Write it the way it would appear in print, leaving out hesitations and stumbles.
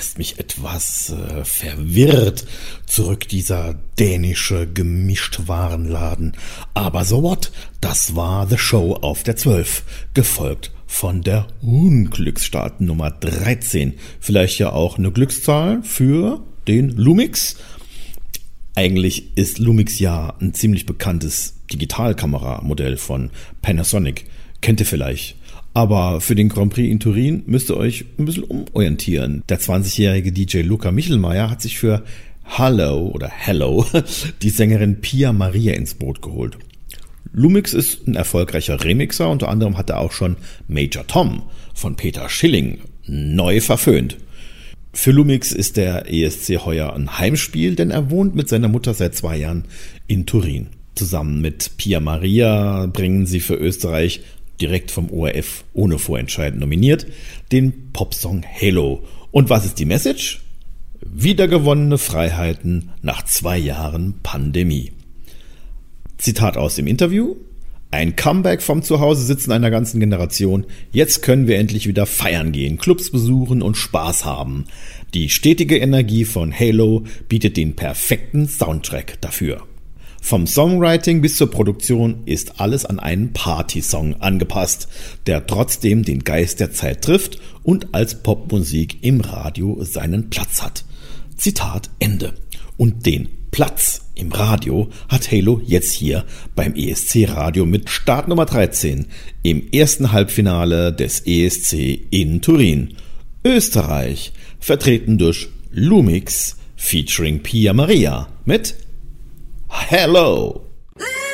lässt mich etwas verwirrt zurück, dieser dänische Gemischtwarenladen. Aber so what? Das war The Show auf der 12, gefolgt von der Unglücksstart Nummer 13. Vielleicht ja auch eine Glückszahl für den Lumix. Eigentlich ist Lumix ja ein ziemlich bekanntes Digitalkameramodell von Panasonic. Kennt ihr vielleicht? Aber für den Grand Prix in Turin müsst ihr euch ein bisschen umorientieren. Der 20-jährige DJ Luca Michelmeier hat sich für Hello die Sängerin Pia Maria ins Boot geholt. Lumix ist ein erfolgreicher Remixer, unter anderem hat er auch schon Major Tom von Peter Schilling neu verföhnt. Für Lumix ist der ESC heuer ein Heimspiel, denn er wohnt mit seiner Mutter seit 2 Jahren in Turin. Zusammen mit Pia Maria bringen sie für Österreich, direkt vom ORF ohne Vorentscheid nominiert, den Popsong Hello. Und was ist die Message? Wiedergewonnene Freiheiten nach 2 Jahren Pandemie. Zitat aus dem Interview: Ein Comeback vom Zuhause-Sitzen einer ganzen Generation. Jetzt können wir endlich wieder feiern gehen, Clubs besuchen und Spaß haben. Die stetige Energie von Hello bietet den perfekten Soundtrack dafür. Vom Songwriting bis zur Produktion ist alles an einen Party-Song angepasst, der trotzdem den Geist der Zeit trifft und als Popmusik im Radio seinen Platz hat. Zitat Ende. Und den Platz im Radio hat Hello jetzt hier beim ESC Radio mit Start Nummer 13 im ersten Halbfinale des ESC in Turin. Österreich, vertreten durch Lumix featuring Pia Maria mit Hello.